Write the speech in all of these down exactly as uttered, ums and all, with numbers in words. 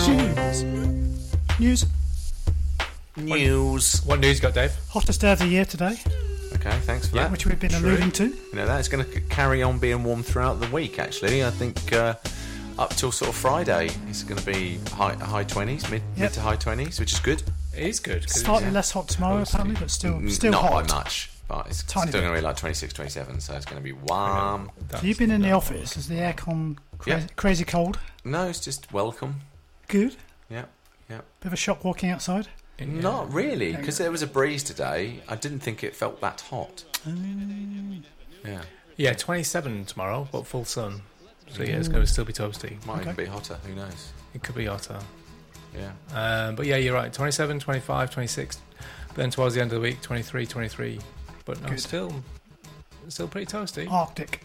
Tunes. News. News. What news you got, Dave? Hottest day of the year today, Okay, thanks for Yeah, that. which we've been True. alluding to. You know, that's going to carry on being warm throughout the week, actually. I think uh, up till sort of Friday, it's going to be high high twenties, mid, Yep. mid to high twenties, which is good. It is good. 'cause Slightly it's- less hot tomorrow, Toasty. apparently, but still, N- still Not hot. by much, but it's Tiny still bit. going to be like twenty-six, twenty-seven, so it's going to be warm. So you've been in the office. Is the aircon crazy, Yeah. crazy cold? No, it's just welcome. Good. Yeah, yeah. Bit of a shock walking outside. Yeah. Not really, because there was a breeze today. I didn't think it felt that hot. Yeah, Yeah, twenty-seven tomorrow, but full sun. So yeah, it's going to still be toasty. might even Okay. be hotter. Who knows? It could be hotter. Yeah. Um, but yeah, you're right. twenty-seven, twenty-five, twenty-six. But then towards the end of the week, twenty-three, twenty-three. But no, Good. still, still pretty toasty. Arctic.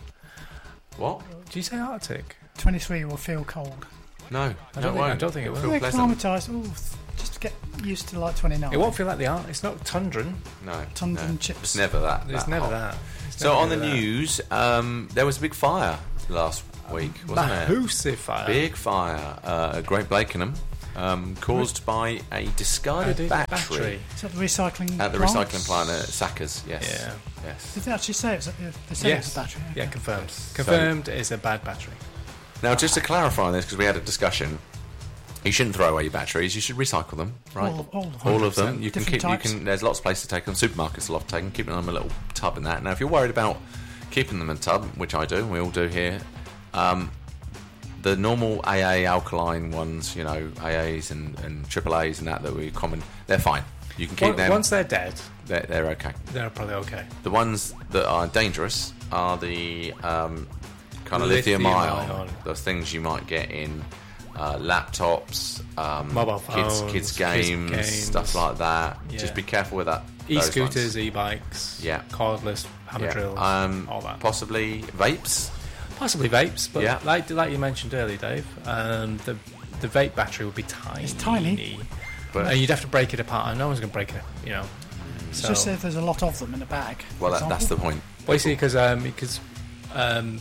What? Did you say Arctic? twenty-three will feel cold. No, I no, don't it think- won't. I don't think it It'll will. feel Yeah, pleasant. acclimatised. Ooh, just to get used to like twenty-nine. It won't feel like the Arctic. It's not tundran. No, Tons no. and chips. It's never that. It's that never hot. that. It's So never on the that. news, um, there was a big fire last week, wasn't there? Mahoosive fire. Big fire uh, at Great Blakenham, um, caused by a discarded Oh, battery, battery. Is that the recycling at the plant? recycling plant at Sackers. Yes. Yeah. Yes. Did they actually say it was a, they said it Yes. was a battery? Yeah, Okay. confirmed. Confirmed it's a bad battery. Now, just to clarify on this, because we had a discussion, you shouldn't throw away your batteries. You should recycle them, right? All of- all of them. All of them. You can Different keep. You types. can. There's lots of places to take them. Supermarkets a lot of taking. Keep them in a little tub in that. Now, if you're worried about keeping them in a tub, which I do, and we all do here, um, the normal A A alkaline ones, you know, A As and, and triple A's and that that we common, they're fine. You can keep Once- them. Once they're dead, They're, they're okay. they're probably okay. The ones that are dangerous are the um, kind of lithium, Lithium ion, ion. those things you might get in uh, laptops, um, Mobile kids, phones, kids kids games, games. stuff like that. Yeah. Just be careful with that. those E-scooters, ones. e-bikes, Yeah. cordless hammer Yeah. drills, Um, all that. Possibly vapes. Possibly vapes, but Yeah. like like you mentioned earlier, Dave, um, the the vape battery would be tiny. It's tiny. But and you'd have to break it apart, and no one's going to break it, you know. It's So, just if there's a lot of them in a bag. well, for that, that's the example. point. basically, because um, because um,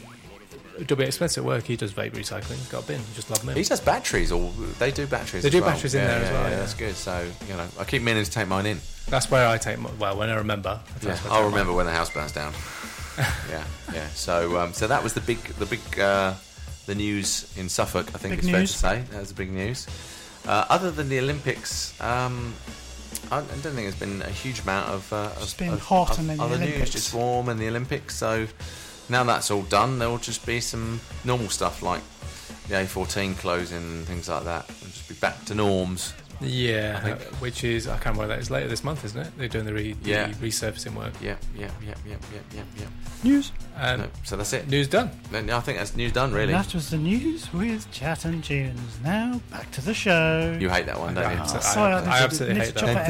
W. Expense at work, he does vape recycling. He's got a bin. Just love him. He does batteries, or they do batteries. They as do well. batteries in Yeah, there yeah, as well, Yeah, yeah. that's good. So you know, I keep meaning to take mine in. That's where I take. My, well, when I remember. That's Yeah, where I take I'll mine. remember when the house burns down. yeah, yeah. So, um, so that was the big, the big, uh, the news in Suffolk. I think Big it's fair news. to say that was the big news. Uh, other than the Olympics, um, I, I don't think there's been a huge amount of. Uh, It's of, been of, hot of and then the other news. Olympics. It's warm and the Olympics. So now that's all done, there will just be some normal stuff like the A fourteen closing and things like that. It'll just be back to norms. Yeah, I uh, think. which is I can't remember that is later this month, isn't it? They're doing the, re, the Yeah. resurfacing work. Yep, yep, yep, yep, yep, yep, yep. News. Um, No, so that's it. News done. Then I think that's news done. Really. That was the news with Chat and Tunes. Now back to the show. You hate that one, don't you? I- Oh, sorry, I- need I to- absolutely need hate to that. chop it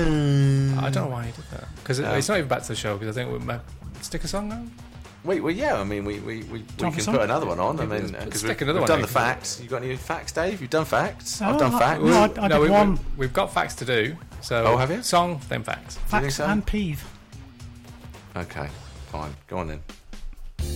end it off. I don't know why he did that because Um, it's not even back to the show because I think we might stick a song on. Wait, well, yeah. I mean, we we, we, we Time for can some? put another one on. I Yeah, mean, let's- because let's we've, stick another we've one done in. the facts. You got any facts, Dave? You've done facts. Oh, I've done I- facts. no, I- I did we, one. we, we've got facts to do. So Oh, have you? Song, then facts. you think Facts so? and peeve. Okay, fine. Go on then.